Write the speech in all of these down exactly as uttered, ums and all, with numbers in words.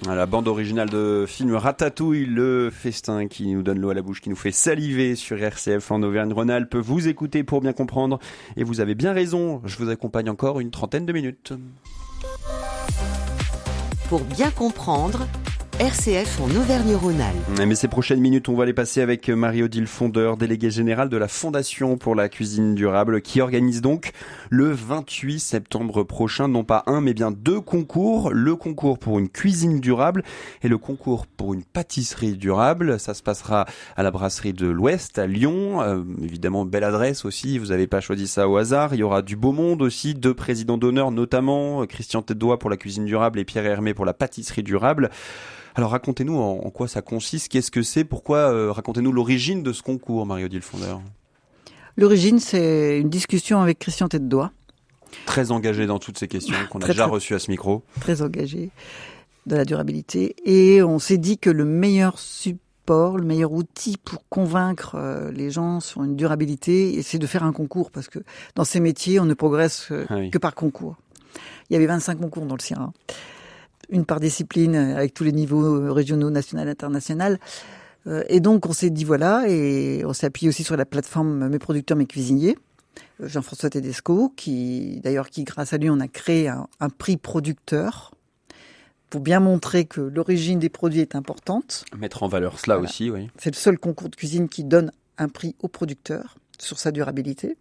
La bande originale de film Ratatouille, le festin qui nous donne l'eau à la bouche, qui nous fait saliver sur R C F en Auvergne-Rhône-Alpes. Vous écoutez pour bien comprendre et vous avez bien raison. Je vous accompagne encore une trentaine de minutes. Pour bien comprendre, R C F en Auvergne-Rhône-Alpes. Mais ces prochaines minutes, on va les passer avec Marie-Odile Fondeur, déléguée générale de la Fondation pour la cuisine durable, qui organise donc le vingt-huit septembre prochain, non pas un, mais bien deux concours. Le concours pour une cuisine durable et le concours pour une pâtisserie durable. Ça se passera à la brasserie de l'Ouest, à Lyon. Euh, évidemment, belle adresse aussi, vous n'avez pas choisi ça au hasard. Il y aura du beau monde aussi, deux présidents d'honneur notamment, Christian Tête-Doigt pour la cuisine durable et Pierre Hermé pour la pâtisserie durable. Alors racontez-nous en, en quoi ça consiste, qu'est-ce que c'est, pourquoi, euh, racontez-nous l'origine de ce concours, Marie-Odile Fondeur. L'origine, c'est une discussion avec Christian Tête-Doigt. Très engagé dans toutes ces questions qu'on a très, déjà très, reçues à ce micro. Très engagé dans la durabilité. Et on s'est dit que le meilleur support, le meilleur outil pour convaincre euh, les gens sur une durabilité, c'est de faire un concours, parce que dans ces métiers, on ne progresse euh, ah oui. que par concours. Il y avait vingt-cinq concours dans le sien. Hein. Une par discipline avec tous les niveaux régionaux, national, international. Euh, et donc, on s'est dit voilà, et on s'est appuyé aussi sur la plateforme Mes producteurs, mes cuisiniers. Jean-François Tedesco, qui, d'ailleurs, qui, grâce à lui, on a créé un, un prix producteur pour bien montrer que l'origine des produits est importante. Mettre en valeur cela voilà. aussi, oui. C'est le seul concours de cuisine qui donne un prix au producteur sur sa durabilité.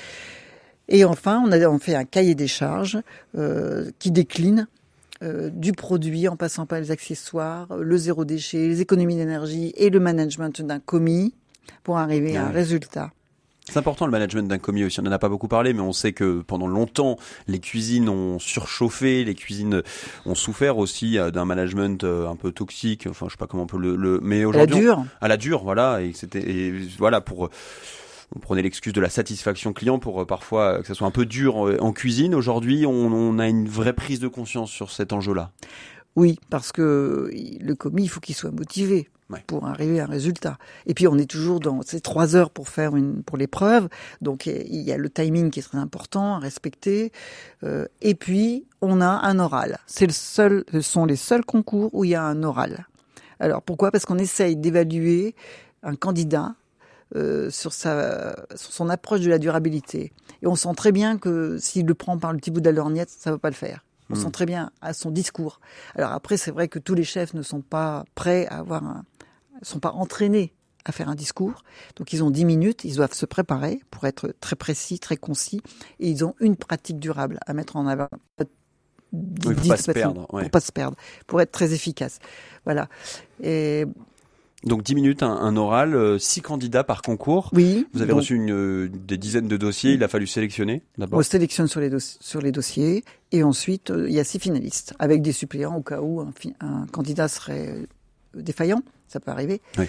Et enfin, on a on fait un cahier des charges euh, qui décline Euh, du produit en passant par les accessoires, le zéro déchet, les économies d'énergie et le management d'un commis pour arriver à un résultat. C'est important le management d'un commis aussi, on n'en a pas beaucoup parlé, mais on sait que pendant longtemps, les cuisines ont surchauffé, les cuisines ont souffert aussi d'un management un peu toxique, enfin je sais pas comment on peut le... le mais aujourd'hui, à la dure. On, à la dure, voilà, et c'était, et voilà, pour... On prenait l'excuse de la satisfaction client pour euh, parfois que ça soit un peu dur en, en cuisine. Aujourd'hui, on, on a une vraie prise de conscience sur cet enjeu-là. Oui, parce que le commis, il faut qu'il soit motivé ouais. pour arriver à un résultat. Et puis, on est toujours dans ces trois heures pour faire une pour l'épreuve. Donc, il y a le timing qui est très important à respecter. Euh, et puis, on a un oral. C'est le seul, ce sont les seuls concours où il y a un oral. Alors, pourquoi ? Parce qu'on essaye d'évaluer un candidat Euh, sur, sa, sur son approche de la durabilité. Et on sent très bien que s'il le prend par le petit bout de la lorgnette, ça ne va pas le faire. On mmh. sent très bien à son discours. Alors après, c'est vrai que tous les chefs ne sont pas prêts à avoir un... ne sont pas entraînés à faire un discours. Donc ils ont dix minutes, ils doivent se préparer pour être très précis, très concis. Et ils ont une pratique durable à mettre en avant. dix, oui, pour pas se perdre. Ouais. Pour pas se perdre, pour être très efficace. Voilà. Et... Donc dix minutes, un, un oral, euh, six candidats par concours. Oui. Vous avez donc reçu une, euh, des dizaines de dossiers, il a fallu sélectionner d'abord. On sélectionne sur les, dos- sur les dossiers et ensuite euh, il y a six finalistes avec des suppléants au cas où un, fi- un candidat serait défaillant, ça peut arriver. Oui.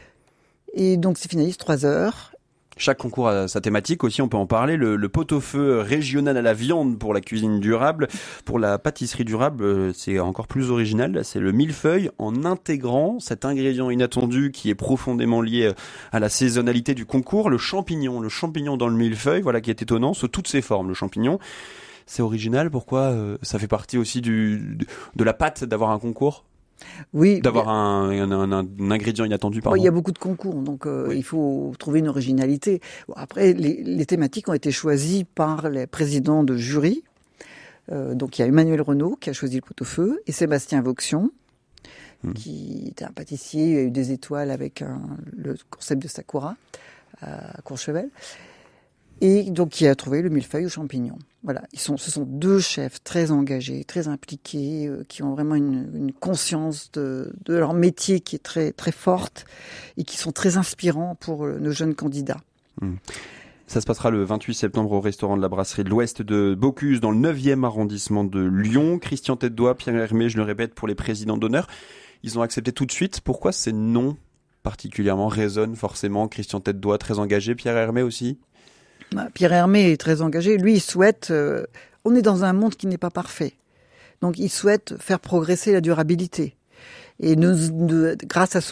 Et donc six finalistes, trois heures. Chaque concours a sa thématique aussi, on peut en parler. Le, le pot-au-feu régional à la viande pour la cuisine durable. Pour la pâtisserie durable, c'est encore plus original. C'est le millefeuille en intégrant cet ingrédient inattendu qui est profondément lié à la saisonnalité du concours. Le champignon, le champignon dans le millefeuille, voilà qui est étonnant, sous toutes ses formes, le champignon. C'est original, pourquoi euh, ça fait partie aussi du, de la pâte d'avoir un concours ? Oui, d'avoir un, un, un, un ingrédient inattendu, pardon. Bon, il y a beaucoup de concours, donc euh, oui. il faut trouver une originalité. Bon, après, les, les thématiques ont été choisies par les présidents de jury. Euh, donc il y a Emmanuel Renaud qui a choisi le pot-au-feu et Sébastien Vauxion, mmh. qui était un pâtissier, il a eu des étoiles avec un, le concept de Sakura à Courchevel. Et donc, qui a trouvé le millefeuille aux champignons. Voilà, ils sont, ce sont deux chefs très engagés, très impliqués, euh, qui ont vraiment une, une conscience de, de leur métier qui est très, très forte et qui sont très inspirants pour euh, nos jeunes candidats. Mmh. Ça se passera le vingt-huit septembre au restaurant de la Brasserie de l'Ouest de Bocuse, dans le neuvième arrondissement de Lyon. Christian Tête-Doigt, Pierre Hermé, je le répète, pour les présidents d'honneur. Ils ont accepté tout de suite. Pourquoi ces noms particulièrement résonnent forcément ? Christian Tête-Doigt, très engagé. Pierre Hermé aussi ? Pierre Hermé est très engagé. Lui, il souhaite... Euh, on est dans un monde qui n'est pas parfait. Donc, il souhaite faire progresser la durabilité. Et nous, nous, grâce à son nom,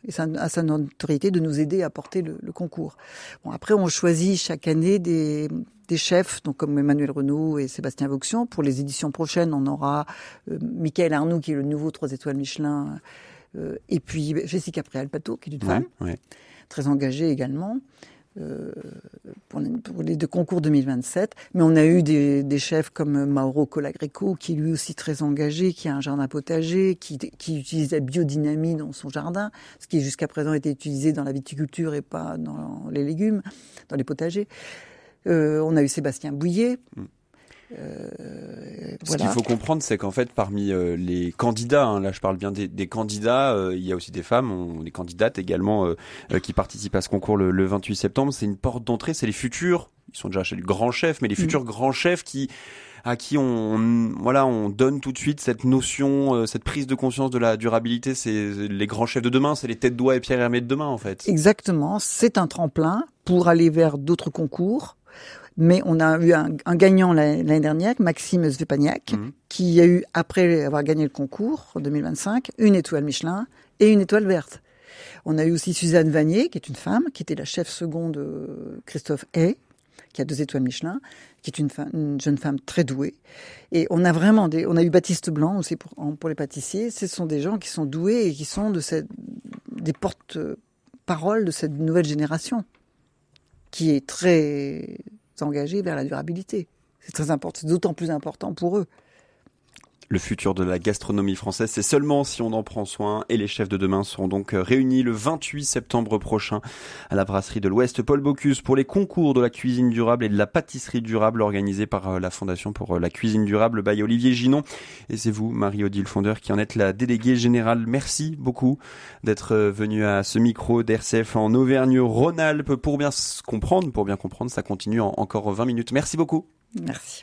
et ça a sa notoriété de nous aider à porter le, le concours. Bon, après, on choisit chaque année des, des chefs, donc comme Emmanuel Renaud et Sébastien Vauxion. Pour les éditions prochaines, on aura euh, Michael Arnoux, qui est le nouveau trois étoiles Michelin, euh, et puis Jessica Préal-Pato, qui est une ouais, femme, ouais. très engagée également. Euh, pour, les, pour les deux concours deux mille vingt-sept, mais on a eu des, des chefs comme Mauro Colagreco, qui est lui aussi très engagé, qui a un jardin potager, qui, qui utilise la biodynamie dans son jardin, ce qui jusqu'à présent était utilisé dans la viticulture et pas dans les légumes, dans les potagers. Euh, on a eu Sébastien Bouillet. Mm. Euh, Ce voilà. qu'il faut comprendre, c'est qu'en fait, parmi euh, les candidats, hein, là je parle bien des, des candidats, euh, il y a aussi des femmes, on, des candidates également euh, euh, qui participent à ce concours le, le vingt-huit septembre. C'est une porte d'entrée, c'est les futurs, ils sont déjà chez le grand chef, mais les futurs mmh. grands chefs qui, à qui on, on, voilà, on donne tout de suite cette notion, euh, cette prise de conscience de la durabilité. C'est les grands chefs de demain, c'est les têtes d'oie et Pierre Hermé de demain en fait. Exactement, c'est un tremplin pour aller vers d'autres concours. Mais on a eu un, un gagnant l'année dernière, Maxime Svepaniak, mmh. qui a eu, après avoir gagné le concours en deux mille vingt-cinq, une étoile Michelin et une étoile verte. On a eu aussi Suzanne Vanier, qui est une femme, qui était la chef seconde de Christophe Hay, qui a deux étoiles Michelin, qui est une, femme, une jeune femme très douée. Et on a vraiment des, on a eu Baptiste Blanc aussi pour, pour les pâtissiers. Ce sont des gens qui sont doués et qui sont de cette, des porte-paroles de cette nouvelle génération, qui est très s'engager vers la durabilité. C'est très important, c'est d'autant plus important pour eux. Le futur de la gastronomie française, c'est seulement si on en prend soin, et les chefs de demain seront donc réunis le vingt-huit septembre prochain à la brasserie de l'Ouest Paul Bocuse pour les concours de la cuisine durable et de la pâtisserie durable organisés par la Fondation pour la cuisine durable by Olivier Ginon. Et c'est vous, Marie-Odile Fondeur, qui en êtes la déléguée générale. Merci beaucoup d'être venue à ce micro d'R C F en Auvergne-Rhône-Alpes pour bien se comprendre, pour bien comprendre, ça continue en encore vingt minutes. Merci beaucoup. Merci.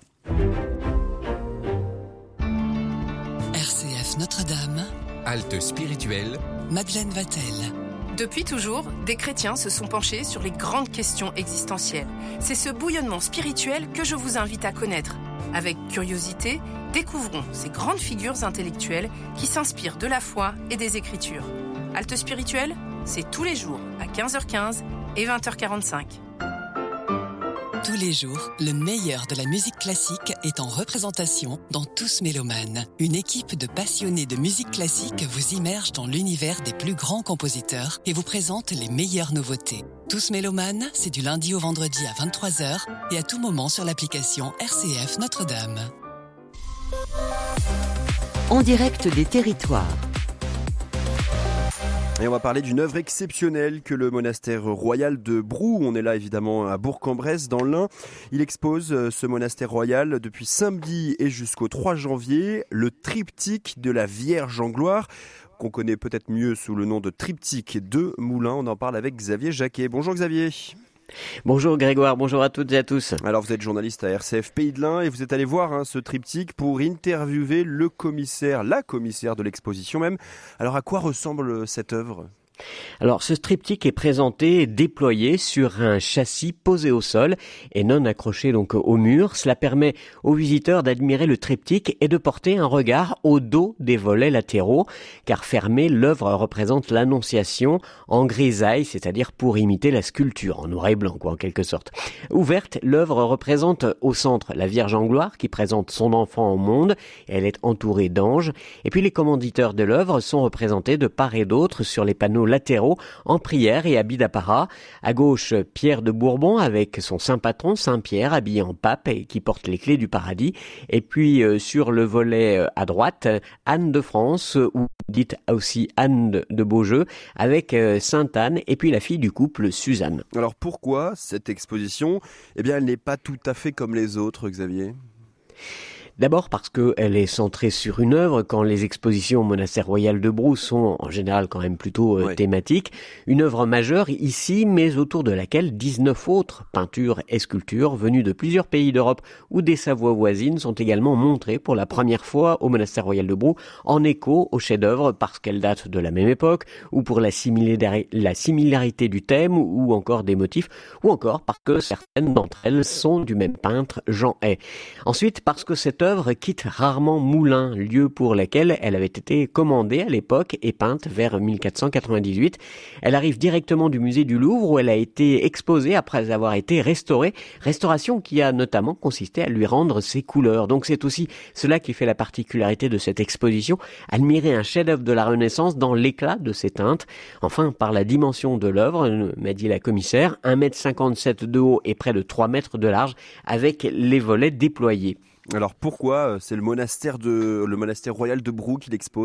R C F Notre-Dame, halte spirituelle, Madeleine Vatel. Depuis toujours, des chrétiens se sont penchés sur les grandes questions existentielles. C'est ce bouillonnement spirituel que je vous invite à connaître. Avec curiosité, découvrons ces grandes figures intellectuelles qui s'inspirent de la foi et des Écritures. Halte spirituelle, c'est tous les jours à quinze heures quinze et vingt heures quarante-cinq. Tous les jours, le meilleur de la musique classique est en représentation dans Tous Mélomanes. Une équipe de passionnés de musique classique vous immerge dans l'univers des plus grands compositeurs et vous présente les meilleures nouveautés. Tous Mélomanes, c'est du lundi au vendredi à vingt-trois heures et à tout moment sur l'application R C F Notre-Dame. En direct des territoires. Et on va parler d'une œuvre exceptionnelle que le monastère royal de Brou, on est là évidemment à Bourg-en-Bresse dans l'Ain. Il expose, ce monastère royal, depuis samedi et jusqu'au trois janvier, le triptyque de la Vierge en gloire, qu'on connaît peut-être mieux sous le nom de triptyque de Moulins. On en parle avec Xavier Jacquet. Bonjour Xavier. Bonjour Grégoire, bonjour à toutes et à tous. Alors vous êtes journaliste à R C F Pays de l'Ain et vous êtes allé voir hein, ce triptyque pour interviewer le commissaire, la commissaire de l'exposition même. Alors à quoi ressemble cette œuvre ? Alors ce triptyque est présenté et déployé sur un châssis posé au sol et non accroché donc au mur. Cela permet aux visiteurs d'admirer le triptyque et de porter un regard au dos des volets latéraux, car fermé, l'œuvre représente l'Annonciation en grisaille, c'est-à-dire pour imiter la sculpture, en noir et blanc quoi en quelque sorte. Ouverte, l'œuvre représente au centre la Vierge en gloire qui présente son enfant au monde, et elle est entourée d'anges, et puis les commanditeurs de l'œuvre sont représentés de part et d'autre sur les panneaux latéraux en prière et habits d'apparat. À gauche, Pierre de Bourbon avec son saint patron Saint-Pierre habillé en pape et qui porte les clés du paradis. Et puis euh, sur le volet euh, à droite, Anne de France euh, ou dite aussi Anne de, de Beaujeu avec euh, Sainte Anne et puis la fille du couple Suzanne. Alors pourquoi cette exposition, eh bien elle n'est pas tout à fait comme les autres, Xavier ? D'abord parce qu'elle est centrée sur une œuvre, quand les expositions au monastère royal de Brou sont en général quand même plutôt euh, ouais. thématiques. Une œuvre majeure ici, mais autour de laquelle dix-neuf autres peintures et sculptures venues de plusieurs pays d'Europe ou des Savoies voisines sont également montrées pour la première fois au monastère royal de Brou, en écho au chef-d'œuvre parce qu'elles datent de la même époque, ou pour la, similari- la similarité du thème, ou encore des motifs, ou encore parce que certaines d'entre elles sont du même peintre, Jean Hay. Ensuite, parce que cette cette œuvre quitte rarement Moulins, lieu pour lequel elle avait été commandée à l'époque et peinte vers mille quatre cent quatre-vingt-dix-huit. Elle arrive directement du musée du Louvre où elle a été exposée après avoir été restaurée, restauration qui a notamment consisté à lui rendre ses couleurs. Donc c'est aussi cela qui fait la particularité de cette exposition, admirer un chef-d'œuvre de la Renaissance dans l'éclat de ses teintes. Enfin, par la dimension de l'œuvre, m'a dit la commissaire, un mètre cinquante-sept de haut et près de trois mètres de large avec les volets déployés. Alors pourquoi c'est le monastère de le monastère royal de Brou qui l'expose ?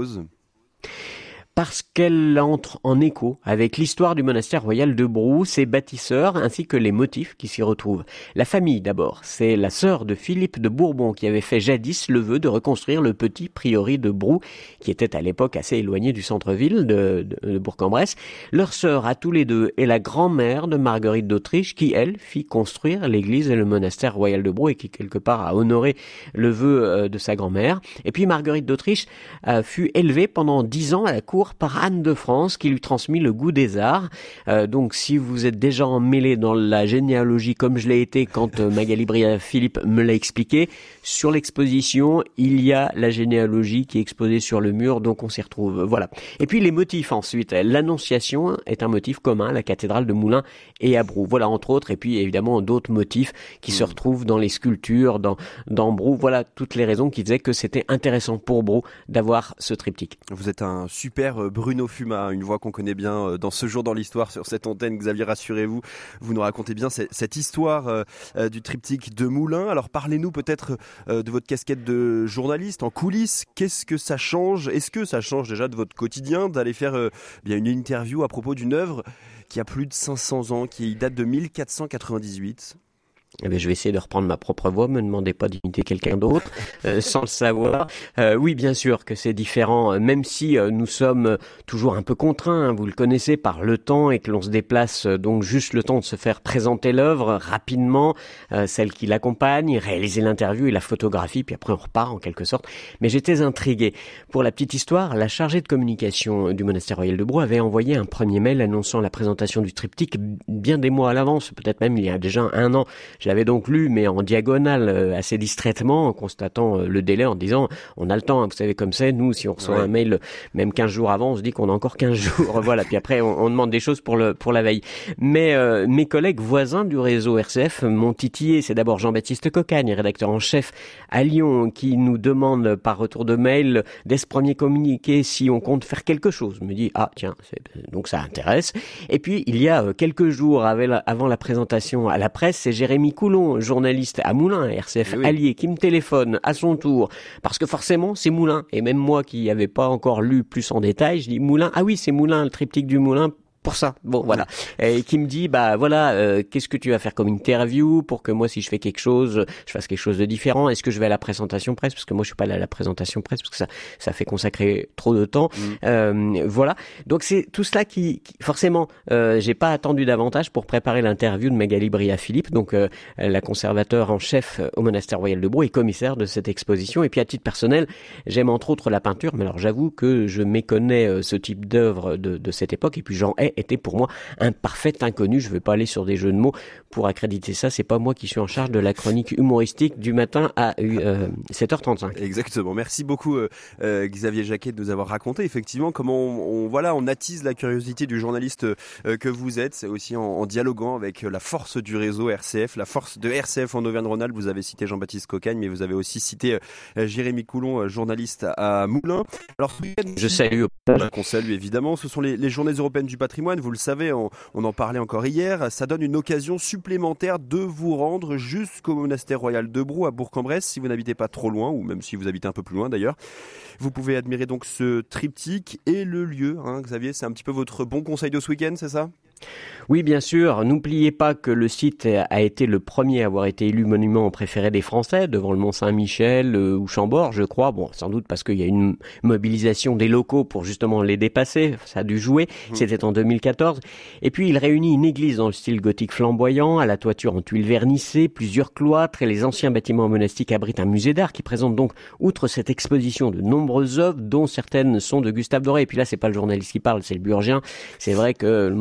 Parce qu'elle entre en écho avec l'histoire du monastère royal de Brou, ses bâtisseurs, ainsi que les motifs qui s'y retrouvent. La famille d'abord, c'est la sœur de Philippe de Bourbon qui avait fait jadis le vœu de reconstruire le petit prieuré de Brou, qui était à l'époque assez éloigné du centre-ville de, de, de Bourg-en-Bresse. Leur sœur à tous les deux est la grand-mère de Marguerite d'Autriche qui, elle, fit construire l'église et le monastère royal de Brou et qui, quelque part, a honoré le vœu de sa grand-mère. Et puis Marguerite d'Autriche euh, fut élevée pendant dix ans à la cour par Anne de France qui lui transmit le goût des arts. Euh, donc si vous êtes déjà emmêlé dans la généalogie comme je l'ai été quand euh, Magali Bria-Philippe me l'a expliqué, sur l'exposition il y a la généalogie qui est exposée sur le mur, donc on s'y retrouve. Voilà. Et puis les motifs ensuite. L'Annonciation est un motif commun à la cathédrale de Moulins et à Brou. Voilà entre autres. Et puis évidemment d'autres motifs qui mmh. se retrouvent dans les sculptures, dans, dans Brou. Voilà toutes les raisons qui faisaient que c'était intéressant pour Brou d'avoir ce triptyque. Vous êtes un super Bruno Fumat, une voix qu'on connaît bien dans Ce jour dans l'histoire sur cette antenne. Xavier, rassurez-vous, vous nous racontez bien cette, cette histoire euh, du triptyque de Moulins. Alors parlez-nous peut-être euh, de votre casquette de journaliste en coulisses. Qu'est-ce que ça change ? Est-ce que ça change déjà de votre quotidien d'aller faire euh, bien une interview à propos d'une œuvre qui a plus de cinq cents ans, qui date de mille quatre cent quatre-vingt-dix-huit ? Eh bien, je vais essayer de reprendre ma propre voix, me demandez pas d'imiter quelqu'un d'autre, euh, sans le savoir. Euh, oui, bien sûr que c'est différent, même si euh, nous sommes toujours un peu contraints, hein, vous le connaissez, par le temps et que l'on se déplace euh, donc juste le temps de se faire présenter l'œuvre rapidement, euh, celle qui l'accompagne, réaliser l'interview et la photographie, puis après on repart en quelque sorte. Mais j'étais intrigué. Pour la petite histoire, la chargée de communication du monastère royal de Brou avait envoyé un premier mail annonçant la présentation du triptyque bien des mois à l'avance, peut-être même il y a déjà un an. Je l'avais donc lu, mais en diagonale, euh, assez distraitement, en constatant euh, le délai, en disant, on a le temps, hein, vous savez comme c'est, nous, si on reçoit ouais. un mail, même quinze jours avant, on se dit qu'on a encore quinze jours, voilà, puis après, on, on demande des choses pour le pour la veille. Mais euh, mes collègues voisins du réseau R C F m'ont titillé. C'est d'abord Jean-Baptiste Cocagne, rédacteur en chef à Lyon, qui nous demande par retour de mail, dès ce premier communiqué, si on compte faire quelque chose. Je me dis, ah, tiens, c'est... donc ça intéresse. Et puis, il y a euh, quelques jours la, avant la présentation à la presse, c'est Jérémy Coulon, journaliste à Moulins, R C F oui. allié, qui me téléphone à son tour, parce que forcément c'est Moulins, et même moi qui n'avais pas encore lu plus en détail, je dis Moulins, ah oui c'est Moulins, le triptyque du Moulin, pour ça, bon voilà, et qui me dit bah voilà, euh, qu'est-ce que tu vas faire comme interview pour que moi si je fais quelque chose, je fasse quelque chose de différent. Est-ce que je vais à la présentation presse, parce que moi je suis pas allé à la présentation presse parce que ça ça fait consacrer trop de temps. Mmh. Euh, voilà, donc c'est tout cela qui, qui forcément euh, j'ai pas attendu davantage pour préparer l'interview de Magali Bria-Philippe, donc euh, la conservateur en chef au monastère royal de Brou et commissaire de cette exposition. Et puis à titre personnel, j'aime entre autres la peinture, mais alors j'avoue que je méconnais euh, ce type d'œuvre de, de cette époque, et puis j'en ai était pour moi un parfait inconnu. Je ne vais pas aller sur des jeux de mots pour accréditer ça. C'est pas moi qui suis en charge de la chronique humoristique du matin à euh, sept heures trente-cinq. Exactement. Merci beaucoup euh, euh, Xavier Jacquet de nous avoir raconté effectivement comment on, on voilà on attise la curiosité du journaliste euh, que vous êtes. C'est aussi en, en dialoguant avec la force du réseau R C F, la force de R C F en Auvergne-Rhône-Alpes. Vous avez cité Jean-Baptiste Cocagne, mais vous avez aussi cité euh, Jérémy Coulon, journaliste à Moulins. Alors je salue. Qu'on salue évidemment. Ce sont les, les journées européennes du patrimoine. Vous le savez, on, on en parlait encore hier. Ça donne une occasion supplémentaire de vous rendre jusqu'au monastère royal de Brou à Bourg-en-Bresse, si vous n'habitez pas trop loin, ou même si vous habitez un peu plus loin d'ailleurs. Vous pouvez admirer donc ce triptyque et le lieu. Hein, Xavier, c'est un petit peu votre bon conseil de ce week-end, c'est ça ? Oui, bien sûr. N'oubliez pas que le site a été le premier à avoir été élu monument préféré des Français, devant le Mont-Saint-Michel euh, ou Chambord, je crois. Bon, sans doute parce qu'il y a une mobilisation des locaux pour justement les dépasser. Ça a dû jouer. Mmh. C'était en deux mille quatorze. Et puis, il réunit une église dans le style gothique flamboyant, à la toiture en tuiles vernissées, plusieurs cloîtres, et les anciens bâtiments monastiques abritent un musée d'art qui présente donc, outre cette exposition, de nombreuses œuvres, dont certaines sont de Gustave Doré. Et puis là, c'est pas le journaliste qui parle, c'est le Burgien. C'est vrai que le monastère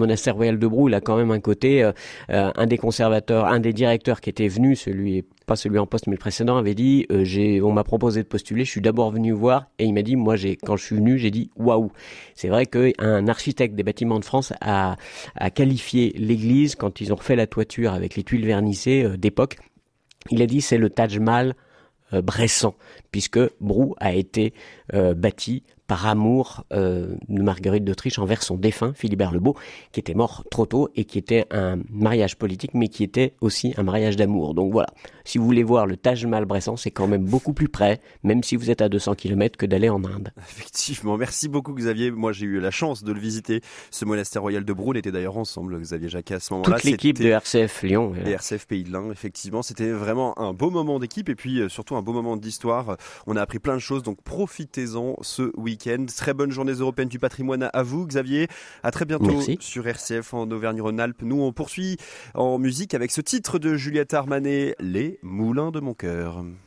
Royal de Brou, il a quand même un côté, euh, euh, un des conservateurs, un des directeurs qui était venu, celui pas celui en poste mais le précédent, avait dit euh, j'ai, on m'a proposé de postuler, je suis d'abord venu voir et il m'a dit moi j'ai quand je suis venu j'ai dit waouh. C'est vrai qu'un architecte des bâtiments de France a, a qualifié l'église quand ils ont refait la toiture avec les tuiles vernissées euh, d'époque. Il a dit c'est le Taj Mahal euh, bressan puisque Brou a été euh, bâti par amour euh, de Marguerite d'Autriche envers son défunt Philibert le Beau, qui était mort trop tôt et qui était un mariage politique, mais qui était aussi un mariage d'amour. Donc voilà, si vous voulez voir le Taj Mahal bressan, c'est quand même beaucoup plus près, même si vous êtes à deux cents kilomètres, que d'aller en Inde. Effectivement, merci beaucoup Xavier. Moi j'ai eu la chance de le visiter, ce monastère royal de Brou. On était d'ailleurs ensemble, Xavier Jacquet, à ce moment-là. Toute l'équipe de R C F Lyon. Et R C F Pays de l'Ain, effectivement. C'était vraiment un beau moment d'équipe et puis surtout un beau moment d'histoire. On a appris plein de choses, donc profitez-en ce week-end. Très bonne journée européenne du patrimoine à vous, Xavier. À très bientôt. Merci. Sur R C F en Auvergne-Rhône-Alpes. Nous, on poursuit en musique avec ce titre de Juliette Armanet, Les Moulins de mon cœur.